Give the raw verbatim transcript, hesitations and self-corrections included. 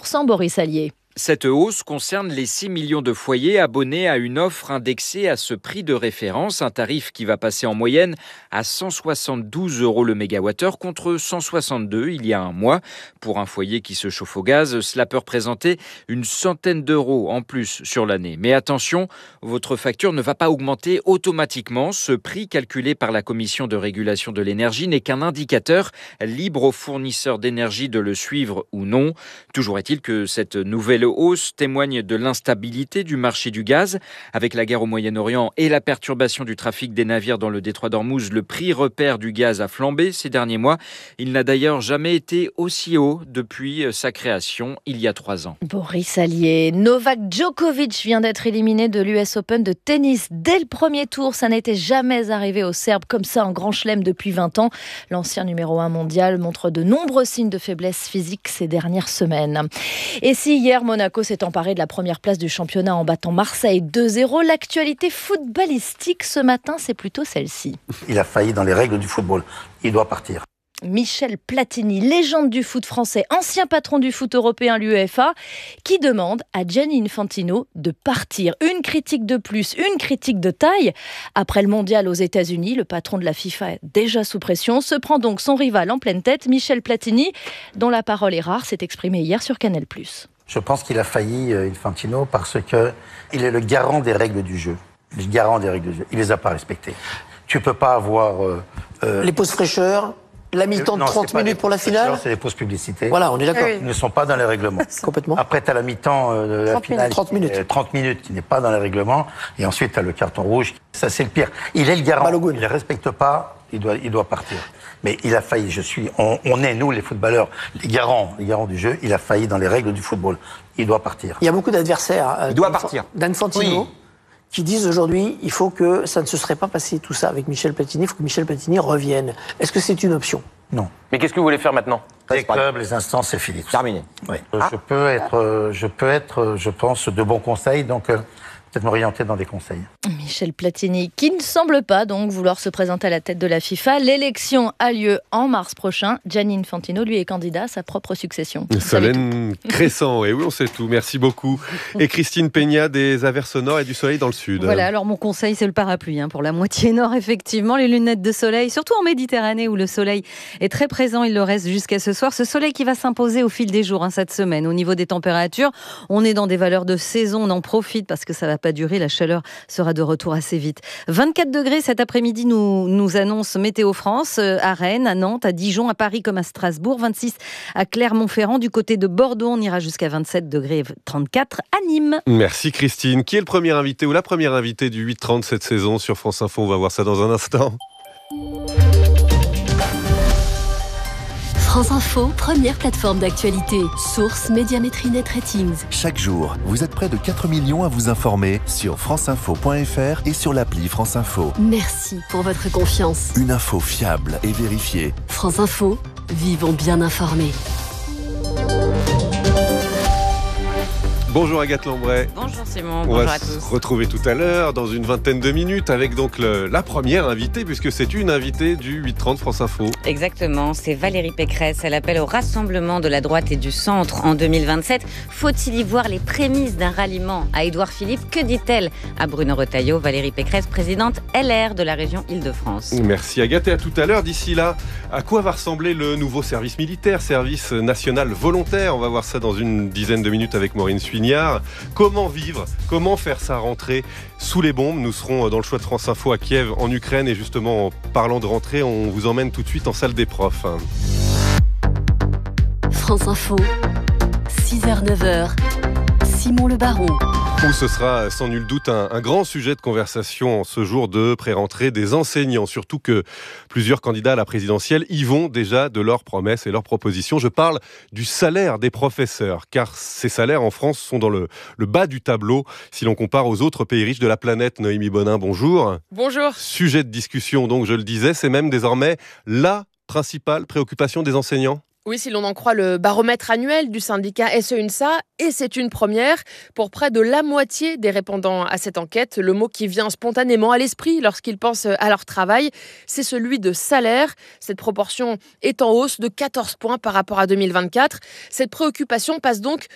pour cent, Boris Allier. Cette hausse concerne les six millions de foyers abonnés à une offre indexée à ce prix de référence, un tarif qui va passer en moyenne à cent soixante-douze euros le mégawattheure contre cent soixante-deux il y a un mois. Pour un foyer qui se chauffe au gaz, cela peut représenter une centaine d'euros en plus sur l'année. Mais attention, votre facture ne va pas augmenter automatiquement. Ce prix calculé par la Commission de régulation de l'énergie n'est qu'un indicateur libre aux fournisseurs d'énergie de le suivre ou non. Toujours est-il que cette nouvelle hausse témoigne de l'instabilité du marché du gaz. Avec la guerre au Moyen-Orient et la perturbation du trafic des navires dans le détroit d'Ormuz, le prix repère du gaz a flambé ces derniers mois. Il n'a d'ailleurs jamais été aussi haut depuis sa création il y a trois ans. Boris Allier, Novak Djokovic vient d'être éliminé de l'U S Open de tennis dès le premier tour. Ça n'était jamais arrivé aux Serbes comme ça en grand chelem depuis vingt ans. L'ancien numéro un mondial montre de nombreux signes de faiblesse physique ces dernières semaines. Et si hier, Monaco s'est emparé de la première place du championnat en battant Marseille deux zéro. L'actualité footballistique ce matin, c'est plutôt celle-ci. Il a failli dans les règles du football. Il doit partir. Michel Platini, légende du foot français, ancien patron du foot européen, l'UEFA, qui demande à Gianni Infantino de partir. Une critique de plus, une critique de taille. Après le mondial aux États-Unis, le patron de la FIFA est déjà sous pression, se prend donc son rival en pleine tête, Michel Platini, dont la parole est rare, s'est exprimé hier sur Canal plus. Je pense qu'il a failli, Infantino, parce que il est le garant des règles du jeu. Le garant des règles du jeu. Il les a pas respectées. Tu peux pas avoir... Euh, euh, les pauses fraîcheurs, la mi-temps de trente minutes pour la finale. C'est les pauses publicités. Voilà, on est d'accord. Ils ne sont pas dans les règlements. Complètement. Après, tu as la mi-temps euh, de la finale. trente minutes. trente minutes qui n'est pas dans les règlements. Et ensuite, tu as le carton rouge. Ça, c'est le pire. Il est le garant. Balogun. Il ne les respecte pas. Il doit, il doit partir. Mais il a failli. Je suis, on, on est, nous, les footballeurs, les garants, les garants du jeu. Il a failli dans les règles du football. Il doit partir. Il y a beaucoup d'adversaires. Euh, il doit partir. D'Infantino. Oui. Qui disent aujourd'hui, il faut que ça ne se serait pas passé tout ça avec Michel Platini, il faut que Michel Platini revienne. Est-ce que c'est une option ? Non. Mais qu'est-ce que vous voulez faire maintenant ? Les clubs, les instances, c'est fini. Terminé. Oui. Ah. Je peux être, je peux être, je pense, de bons conseils, donc euh, peut-être m'orienter dans des conseils. Michel Platini, qui ne semble pas donc vouloir se présenter à la tête de la FIFA. L'élection a lieu en mars prochain. Gianni Infantino, lui, est candidat à sa propre succession. Solène Crescent, et oui, on sait tout. Merci beaucoup. Et Christine Peña, des averses nord et du soleil dans le sud. Voilà, alors mon conseil, c'est le parapluie. Hein, pour la moitié nord, effectivement, les lunettes de soleil, surtout en Méditerranée où le soleil est très présent. Il le reste jusqu'à ce soir. Ce soleil qui va s'imposer au fil des jours hein, cette semaine. Au niveau des températures, on est dans des valeurs de saison. On en profite parce que ça ne va pas durer. La chaleur sera de retour assez vite. vingt-quatre degrés cet après-midi, nous, nous annonce Météo France, euh, à Rennes, à Nantes, à Dijon, à Paris comme à Strasbourg, vingt-six à Clermont-Ferrand. Du côté de Bordeaux, on ira jusqu'à vingt-sept degrés, trente-quatre à Nîmes. Merci Christine. Qui est le premier invité ou la première invitée du huit trente cette saison sur France Info ? On va voir ça dans un instant. France Info, première plateforme d'actualité. Source Médiamétrie Net Ratings. Chaque jour, vous êtes près de quatre millions à vous informer sur franceinfo point f r et sur l'appli France Info. Merci pour votre confiance. Une info fiable et vérifiée. France Info, vivons bien informés. Bonjour Agathe Lambray. Bonjour Simon, On bonjour va à tous. se retrouver tout à l'heure dans une vingtaine de minutes avec donc le, la première invitée puisque c'est une invitée du huit trente France Info. Exactement, c'est Valérie Pécresse. Elle appelle au rassemblement de la droite et du centre en deux mille vingt-sept. Faut-il y voir les prémices d'un ralliement à Édouard Philippe ? Que dit-elle à Bruno Retailleau ? Valérie Pécresse, présidente L R de la région Île-de-France. Merci Agathe et à tout à l'heure. D'ici là, à quoi va ressembler le nouveau service militaire, service national volontaire ? On va voir ça dans une dizaine de minutes avec Maureen Suignard. Comment vivre ? Comment faire sa rentrée sous les bombes ? Nous serons dans le choix de France Info à Kiev, en Ukraine. Et justement, en parlant de rentrée, on vous emmène tout de suite en salle des profs. France Info, six heures neuf heures. Simon Le Baron. Où ce sera sans nul doute un, un grand sujet de conversation en ce jour de pré-rentrée des enseignants. Surtout que plusieurs candidats à la présidentielle y vont déjà de leurs promesses et leurs propositions. Je parle du salaire des professeurs, car ces salaires en France sont dans le, le bas du tableau si l'on compare aux autres pays riches de la planète. Noémie Bonin, bonjour. Bonjour. Sujet de discussion, donc je le disais, c'est même désormais la principale préoccupation des enseignants. Oui, si l'on en croit le baromètre annuel du syndicat S E U N S A, et c'est une première, pour près de la moitié des répondants à cette enquête, le mot qui vient spontanément à l'esprit lorsqu'ils pensent à leur travail, c'est celui de salaire. Cette proportion est en hausse de quatorze points par rapport à deux mille vingt-quatre. Cette préoccupation passe donc